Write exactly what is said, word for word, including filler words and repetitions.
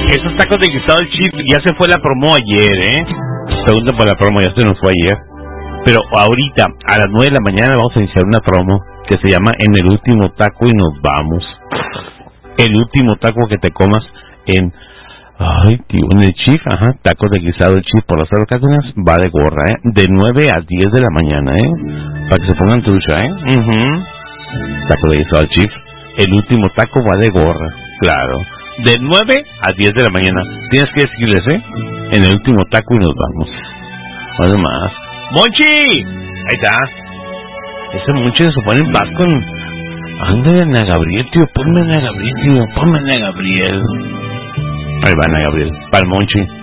esos tacos de guisado del Chief ya se fue la promo ayer, ¿eh? Pregunta por la promo, ya se nos fue ayer. Pero ahorita, a las nueve de la mañana, vamos a iniciar una promo que se llama En el último taco y nos vamos. El último taco que te comas en... Ay, tío, en el Chief, ajá, tacos de guisado del Chief por las horas Cárdenas, va de gorra, ¿eh? De nueve a diez de la mañana, ¿eh? Para que se pongan trucha, ¿eh? Uh-huh. Taco de guisado del Chief. El último taco va de gorra, claro. De nueve a diez de la mañana. Tienes que decirles, ¿eh? En el último taco y nos vamos. Nada más. ¡Monchi! Ahí está. Ese Monchi se pone en paz con... Ándale, Ana Gabriel, tío. Ponme Ana Gabriel, tío. Ponme Ana Gabriel. Ahí va Ana Gabriel. Para el Monchi.